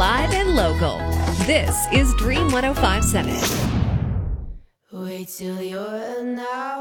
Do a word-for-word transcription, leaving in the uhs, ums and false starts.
live and local. This is Dream one oh five point seven. Wait till you're now.